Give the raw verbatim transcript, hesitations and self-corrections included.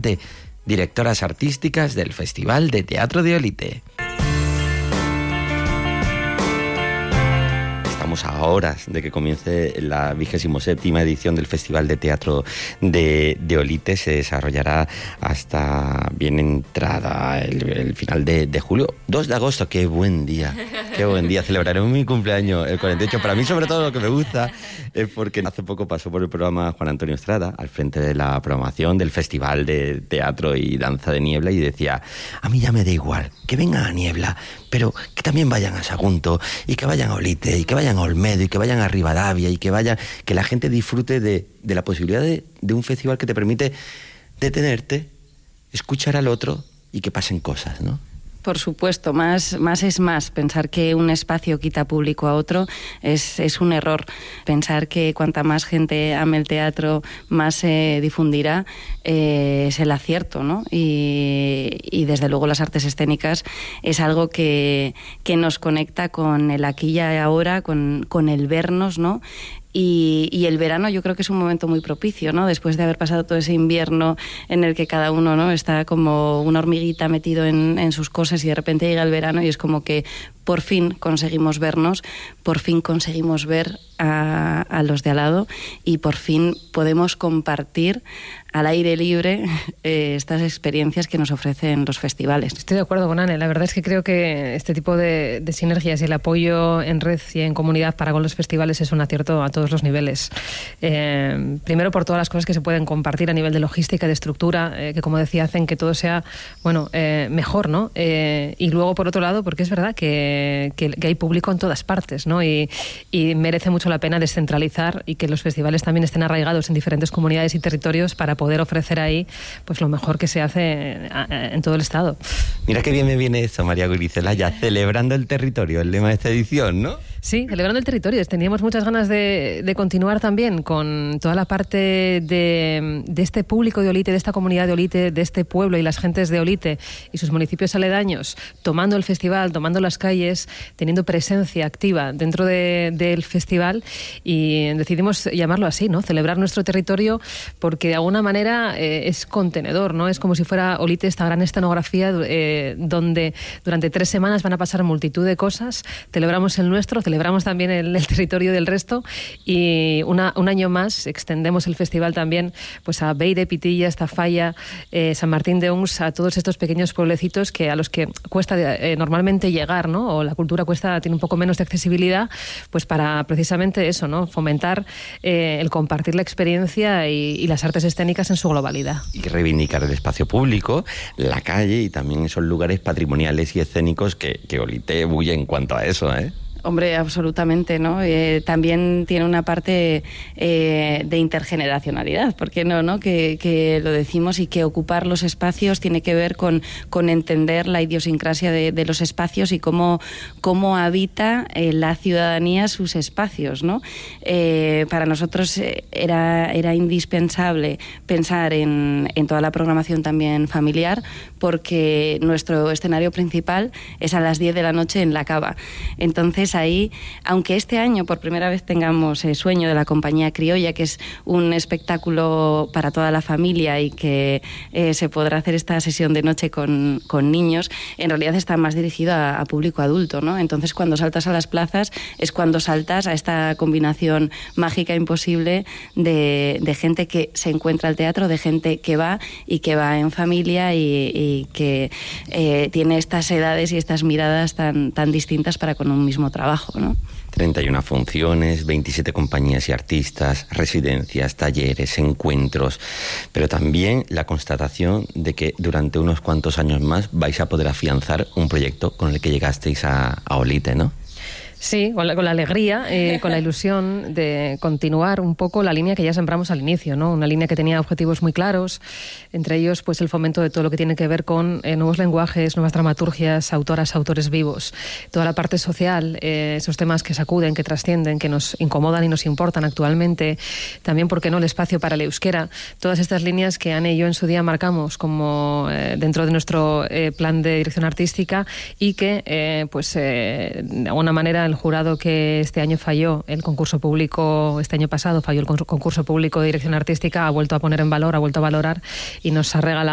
Infante, directoras artísticas del Festival de Teatro de Olite. Estamos a horas de que comience la vigésimo séptima edición del Festival de Teatro de, de Olite. Se desarrollará hasta bien entrada el, el final de, de julio. dos de agosto, qué buen día, qué buen día. Celebraremos mi cumpleaños, el cuarenta y ocho. Para mí, sobre todo, lo que me gusta es porque hace poco pasó por el programa Juan Antonio Estrada, al frente de la programación del Festival de Teatro y Danza de Niebla, y decía: a mí ya me da igual que vengan a Niebla, pero que también vayan a Sagunto, y que vayan a Olite, y que vayan a Olmedo, y que vayan a Rivadavia, y que vayan, que la gente disfrute de, de la posibilidad de, de un festival que te permite detenerte, escuchar al otro y que pasen cosas, ¿no? Por supuesto, más, más es más. Pensar que un espacio quita público a otro es, es un error. Pensar que cuanta más gente ame el teatro, más se difundirá, eh, es el acierto, ¿no? Y, y desde luego las artes escénicas es algo que, que nos conecta con el aquí y ahora, con, con el vernos, ¿no? Y, y el verano yo creo que es un momento muy propicio, ¿no? Después de haber pasado todo ese invierno en el que cada uno, ¿no?, está como una hormiguita metido en, en sus cosas, y de repente llega el verano y es como que por fin conseguimos vernos, por fin conseguimos ver a, a los de al lado, y por fin podemos compartir al aire libre eh, estas experiencias que nos ofrecen los festivales. Estoy de acuerdo con Anne. La verdad es que creo que este tipo de, de sinergias y el apoyo en red y en comunidad para con los festivales es un acierto a todos los niveles. Eh, primero, por todas las cosas que se pueden compartir a nivel de logística, de estructura, eh, que, como decía, hacen que todo sea, bueno, eh, mejor, ¿no? Eh, y luego, por otro lado, porque es verdad que, que, que hay público en todas partes, ¿no? Y, y merece mucho la pena descentralizar y que los festivales también estén arraigados en diferentes comunidades y territorios para poder ofrecer ahí pues lo mejor que se hace en todo el estado. Mira qué bien me viene eso, María Guricelaya, celebrando el territorio, el lema de esta edición, ¿no? Sí, celebrando el territorio. Teníamos muchas ganas de, de continuar también con toda la parte de, de este público de Olite, de esta comunidad de Olite, de este pueblo y las gentes de Olite y sus municipios aledaños, tomando el festival, tomando las calles, teniendo presencia activa dentro de, del festival, y decidimos llamarlo así, ¿no? Celebrar nuestro territorio, porque de alguna manera eh, es contenedor, ¿no? Es como si fuera Olite, esta gran escenografía eh, donde durante tres semanas van a pasar multitud de cosas. Celebramos el nuestro, celebramos también el, el territorio del resto, y una, un año más extendemos el festival también pues a Beire, Pitilla, Estafalla, eh, San Martín de Ons, a todos estos pequeños pueblecitos que a los que cuesta eh, normalmente llegar, ¿no? O la cultura cuesta, tiene un poco menos de accesibilidad, pues para precisamente eso, ¿no? Fomentar eh, el compartir la experiencia y, y las artes escénicas en su globalidad. Y reivindicar el espacio público, la calle y también esos lugares patrimoniales y escénicos que, que Olite bulle en cuanto a eso, ¿eh? Hombre, absolutamente, ¿no? Eh, también tiene una parte eh, de intergeneracionalidad, ¿por qué no, no? Que, que lo decimos, y que ocupar los espacios tiene que ver con, con entender la idiosincrasia de, de los espacios y cómo, cómo habita eh, la ciudadanía sus espacios, ¿no? Eh, para nosotros era, era indispensable pensar en, en toda la programación también familiar, porque nuestro escenario principal es a las diez de la noche en La Cava. Entonces, ahí, aunque este año por primera vez tengamos eh, Sueño de la Compañía Criolla, que es un espectáculo para toda la familia y que eh, se podrá hacer esta sesión de noche con, con niños, en realidad está más dirigido a, a público adulto, ¿no? Entonces, cuando saltas a las plazas es cuando saltas a esta combinación mágica imposible de, de gente que se encuentra al teatro, de gente que va y que va en familia y, y que eh, tiene estas edades y estas miradas tan, tan distintas para con un mismo trabajo. Trabajo, ¿no? treinta y una funciones, veintisiete compañías y artistas, residencias, talleres, encuentros, pero también la constatación de que durante unos cuantos años más vais a poder afianzar un proyecto con el que llegasteis a, a Olite, ¿no? Sí, con la, con la alegría, eh, con la ilusión de continuar un poco la línea que ya sembramos al inicio, ¿no? Una línea que tenía objetivos muy claros, entre ellos pues el fomento de todo lo que tiene que ver con eh, nuevos lenguajes, nuevas dramaturgias, autoras, autores vivos, toda la parte social, eh, esos temas que sacuden, que trascienden, que nos incomodan y nos importan actualmente, también, ¿por qué no?, el espacio para el euskera, todas estas líneas que Anne y yo en su día marcamos como eh, dentro de nuestro eh, plan de dirección artística, y que eh, pues eh, de alguna manera el jurado que este año falló el concurso público, este año pasado falló el concurso público de dirección artística, ha vuelto a poner en valor, ha vuelto a valorar y nos ha regalado